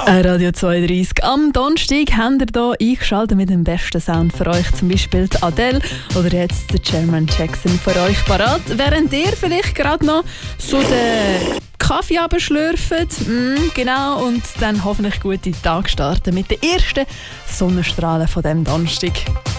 Radio 32. Am Donnerstag habt ihr hier eingeschaltet mit dem besten Sound für euch. Zum Beispiel die Adele oder jetzt der German Jackson für euch parat. Während ihr vielleicht gerade noch so den Kaffee abschlürft. Genau. Und dann hoffentlich gute Tag starten mit den ersten Sonnenstrahlen von diesem Donnerstag.